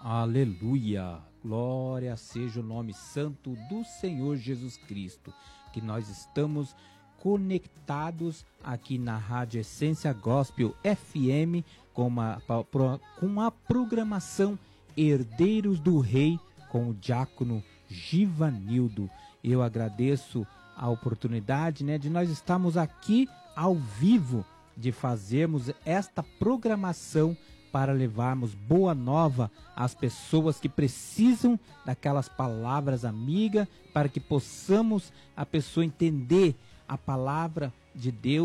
Aleluia! Glória seja o nome santo do Senhor Jesus Cristo, que nós estamos conectados aqui na Rádio Essência Gospel FM com a programação Herdeiros do Rei com o diácono Givanildo. Eu agradeço a oportunidade, de nós estarmos aqui ao vivo, de fazermos esta programação para levarmos boa nova às pessoas que precisam daquelas palavras amigas, para que possamos a pessoa entender a palavra de Deus